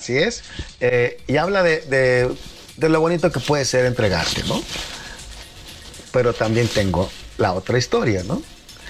Así es. Y habla de lo bonito que puede ser entregarte, ¿no? Pero también tengo la otra historia, ¿no?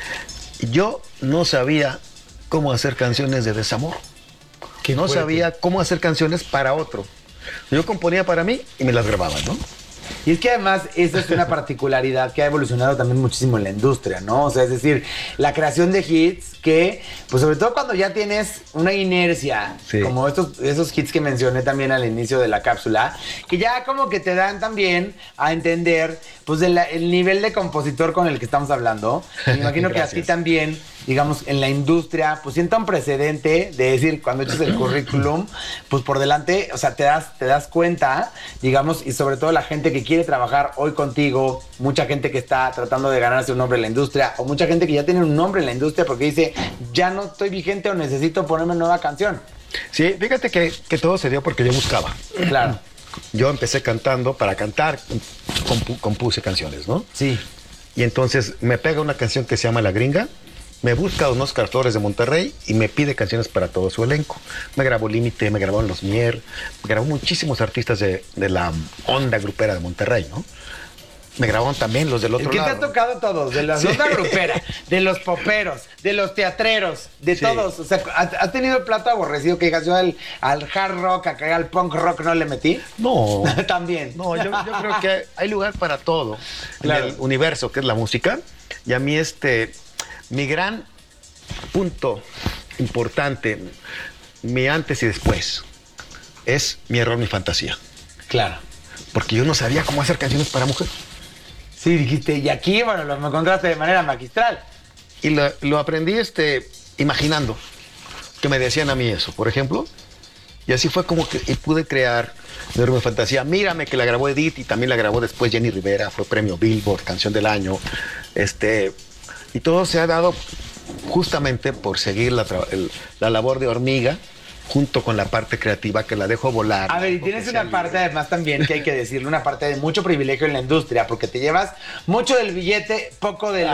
Yo no sabía cómo hacer canciones de desamor. No sabía cómo hacer canciones para otro. Yo componía para mí y me las grababa, ¿no? Y es que además esa es una particularidad que ha evolucionado también muchísimo en la industria, ¿no? O sea, es decir, la creación de hits que, pues sobre todo cuando ya tienes una inercia, sí, como esos hits que mencioné también al inicio de la cápsula, que ya como que te dan también a entender, pues, el nivel de compositor con el que estamos hablando. Me imagino que a ti también, digamos, en la industria, pues sienta un precedente de decir, cuando echas el currículum, pues por delante, o sea, te das cuenta, digamos, y sobre todo la gente que quiere trabajar hoy contigo, mucha gente que está tratando de ganarse un nombre en la industria, o mucha gente que ya tiene un nombre en la industria porque dice, ya no estoy vigente o necesito ponerme nueva canción. Sí, fíjate que todo se dio porque yo buscaba. Claro. Yo empecé cantando, para cantar compuse canciones, ¿no? Sí. Y entonces me pega una canción que se llama La Gringa, me busca a Oscar Flores de Monterrey y me pide canciones para todo su elenco. Me grabó Límite, me grabaron Los Mier, me grabó muchísimos artistas de la onda grupera de Monterrey, ¿no? Me grabaron también los del otro lado. ¿Qué te ha tocado todos? De la onda grupera, de los poperos, de los teatreros, de todos. O sea, ¿has tenido el plato aborrecido que digas yo al hard rock, acá al punk rock no le metí? No. También. No, yo creo que hay lugar para todo claro, en el universo que es la música. Y a mí mi gran punto importante, mi antes y después, es Mi Error, Mi Fantasía. Claro. Porque yo no sabía cómo hacer canciones para mujer. Sí, dijiste, y aquí, bueno, lo encontraste de manera magistral. Y lo aprendí imaginando que me decían a mí eso, por ejemplo. Y así fue como que pude crear Mi Error, Mi Fantasía. Mírame, que la grabó Edith y también la grabó después Jenny Rivera, fue premio Billboard, Canción del Año. Y todo se ha dado justamente por seguir la labor de hormiga, junto con la parte creativa que la dejo volar. A ver, y tienes una parte además también que hay que decirle, una parte de mucho privilegio en la industria, porque te llevas mucho del billete, poco de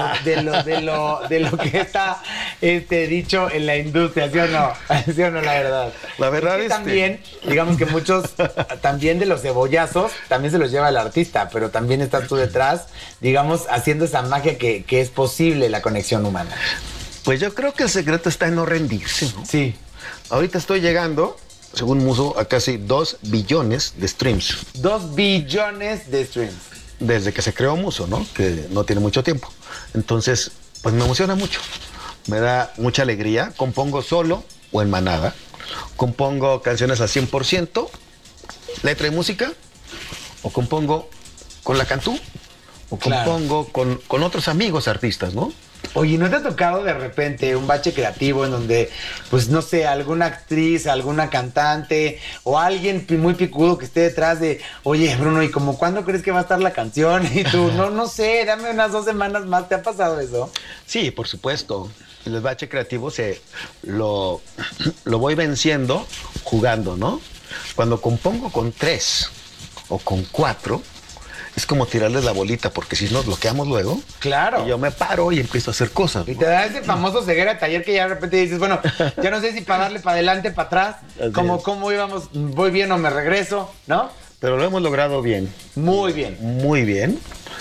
lo que está dicho en la industria, ¿sí o no? ¿Sí o no, la verdad? La verdad es que también, digamos que muchos, también de los cebollazos, también se los lleva el artista, pero también estás tú detrás, digamos, haciendo esa magia que es posible la conexión humana. Pues yo creo que el secreto está en no rendirse, ¿no? Sí. Ahorita estoy llegando, según Muso, a casi 2 billones de streams. 2 billones de streams. Desde que se creó Muso, ¿no? Que no tiene mucho tiempo. Entonces, pues me emociona mucho. Me da mucha alegría. Compongo solo o en manada. Compongo canciones al 100%, letra y música. O compongo con la Cantú. O compongo con otros amigos artistas, ¿no? Oye, ¿no te ha tocado de repente un bache creativo en donde, pues no sé, alguna actriz, alguna cantante o alguien muy picudo que esté detrás de, oye, Bruno, ¿y como cuándo crees que va a estar la canción? Y tú, no sé, dame unas 2 semanas más. ¿Te ha pasado eso? Sí, por supuesto. El bache creativo lo voy venciendo jugando, ¿no? Cuando compongo con 3 o con 4, es como tirarles la bolita, porque si nos bloqueamos luego. Claro. Y yo me paro y empiezo a hacer cosas, ¿no? Y te da ese famoso ceguera de taller que ya de repente dices, bueno, ya no sé si para darle para adelante, para atrás, cómo íbamos, voy bien o me regreso, ¿no? Pero lo hemos logrado bien. Muy bien. Muy bien.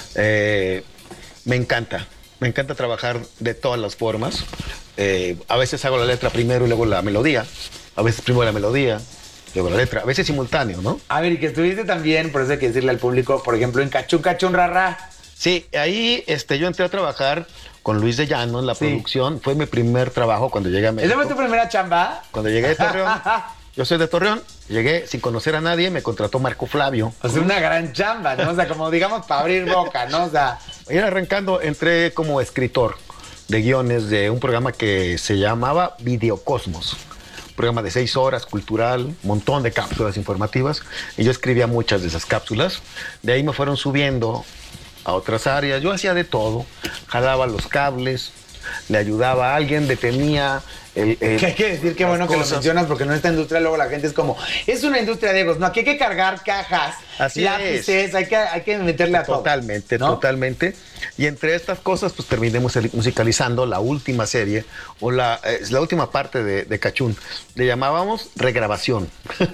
Me encanta trabajar de todas las formas. A veces hago la letra primero y luego la melodía. A veces primero la melodía, luego la letra. A veces simultáneo, ¿no? A ver, y que estuviste también, por eso hay que decirle al público, por ejemplo, en Cachún Cachún Rarra. Sí, ahí yo entré a trabajar con Luis de Llano en la producción. Fue mi primer trabajo cuando llegué a México. ¿Esa fue tu primera chamba? Cuando llegué de Torreón. Yo soy de Torreón, llegué sin conocer a nadie, me contrató Marco Flavio. O sea, una gran chamba, ¿no? O sea, como digamos para abrir boca, ¿no? O sea... Ir arrancando, entré como escritor de guiones de un programa que se llamaba Videocosmos. Un programa de 6 horas, cultural, un montón de cápsulas informativas. Y yo escribía muchas de esas cápsulas. De ahí me fueron subiendo a otras áreas. Yo hacía de todo, jalaba los cables, le ayudaba a alguien, detenía... Que hay que decir que bueno que lo mencionas, porque en esta industria luego la gente es como, es una industria de egos, no, aquí hay que cargar cajas, lápices, hay que meterle a todo. Totalmente, ¿no? Totalmente. Y entre estas cosas, pues terminé musicalizando la última serie, o la última parte de Cachún. Le llamábamos regrabación.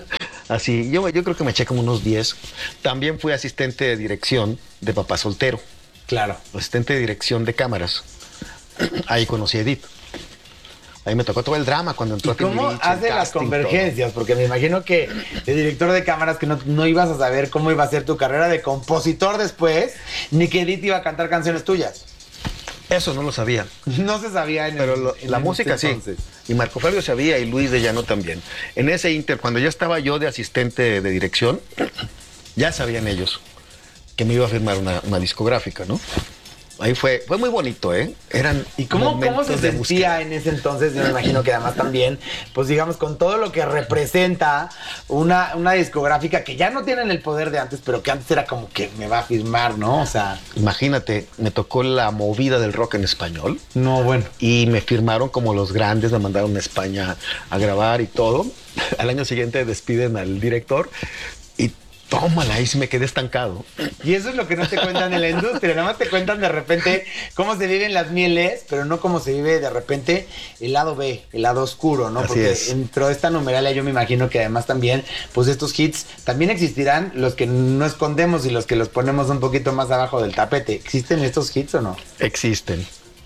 Así, yo creo que me eché como unos 10. También fui asistente de dirección de Papá Soltero, Claro. asistente de dirección de cámaras. Ahí conocí a Edith. Ahí me tocó todo el drama cuando entró ¿Y cómo Timbiriche, el hace las casting, convergencias? Porque me imagino que de director de cámaras que no ibas a saber cómo iba a ser tu carrera de compositor después, ni que Edith iba a cantar canciones tuyas. todo. Eso no lo sabía. No se sabía Pero la en música ese sí. entonces. Y Marco Fabio sabía y Luis de Llano también. En ese inter, cuando ya estaba yo de asistente de dirección, ya sabían ellos que me iba a firmar una discográfica, ¿no? Ahí fue muy bonito, ¿eh? Eran ¿Y cómo momentos se de sentía búsqueda. en ese entonces? Yo me imagino que además también, pues digamos, con todo lo que representa una discográfica que ya no tienen el poder de antes, pero que antes era como que me va a firmar, ¿no? O sea, Imagínate, me tocó la movida del rock en español no, bueno. y me firmaron como los grandes, me mandaron a España a grabar y todo. Al año siguiente despiden al director y tómala, ahí sí me quedé estancado. Y eso es lo que no te cuentan en la industria, nada más te cuentan de repente cómo se viven las mieles, pero no cómo se vive de repente el lado B, el lado oscuro, ¿no? Así Porque es. dentro de esta numeralia yo me imagino que además también, pues estos hits también existirán los que no escondemos y los que los ponemos un poquito más abajo del tapete. ¿Existen estos hits o no? Existen.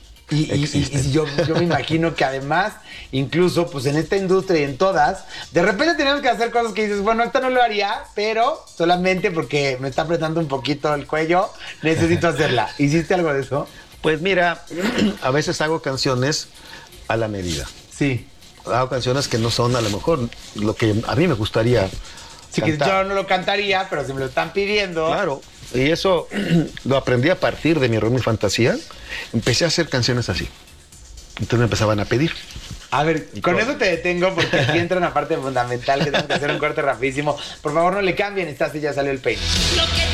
Y yo me imagino que además, incluso pues en esta industria y en todas, de repente tenemos que hacer cosas que dices, bueno, esto no lo haría, pero solamente porque me está apretando un poquito el cuello, necesito hacerla. ¿Hiciste algo de eso? Pues mira, a veces hago canciones a la medida. Sí. Hago canciones que no son a lo mejor lo que a mí me gustaría Sí, que cantar. yo no lo cantaría, pero si me lo están pidiendo. Claro. Y eso lo aprendí a partir de mi error, mi fantasía. Empecé a hacer canciones así. Entonces me empezaban a pedir. A ver, con eso te detengo porque aquí entra una parte fundamental que tengo que hacer un corte rapidísimo. Por favor, no le cambien, esta sí ya salió el peine.